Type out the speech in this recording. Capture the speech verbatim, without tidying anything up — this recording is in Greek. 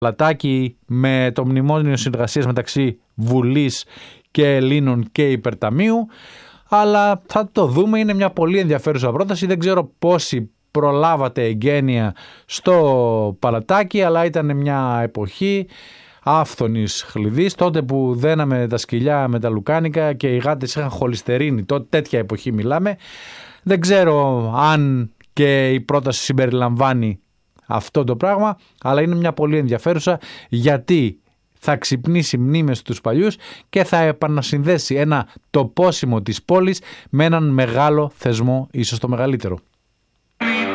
Παλατάκι με το μνημόνιο συνεργασίας μεταξύ Βουλής και Ελλήνων και Υπερταμείου, αλλά θα το δούμε, είναι μια πολύ ενδιαφέρουσα πρόταση. Δεν ξέρω πόσοι προλάβατε εγγένεια στο Παλατάκι, αλλά ήταν μια εποχή άφθονης χλειδής, τότε που δέναμε τα σκυλιά με τα λουκάνικα και οι γάτες είχαν χολυστερίνη, τότε τέτοια εποχή μιλάμε. Δεν ξέρω αν και η πρόταση συμπεριλαμβάνει αυτό το πράγμα, αλλά είναι μια πολύ ενδιαφέρουσα, γιατί θα ξυπνήσει μνήμες στους παλιούς και θα επανασυνδέσει ένα τοπόσιμο της πόλης με έναν μεγάλο θεσμό, ίσως το μεγαλύτερο.